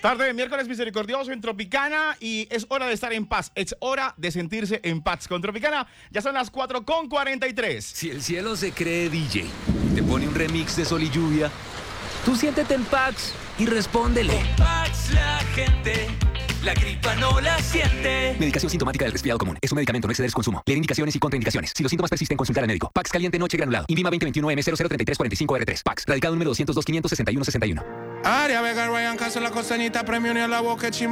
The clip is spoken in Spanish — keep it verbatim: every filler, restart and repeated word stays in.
Tarde de miércoles misericordioso en Tropicana y es hora de estar en paz, es hora de sentirse en paz. Con Tropicana ya son las cuatro con cuarenta y tres. Si el cielo se cree D J y te pone un remix de Sol y Lluvia, tú siéntete en Pax y respóndele. Con Pax la gente, la gripa no la siente. Medicación sintomática del resfriado común. Es un medicamento, no exceder su consumo. Leer indicaciones y contraindicaciones. Si los síntomas persisten, consultar al médico. Pax caliente noche granulado. Invima veinte veintiuno M cero cero treinta y tres cuarenta y cinco R tres. Pax. Radicado número doscientos dos quinientos sesenta y uno sesenta y uno. Área Vega, Ryan Castro, la costañita, premio ni a la boca, chima.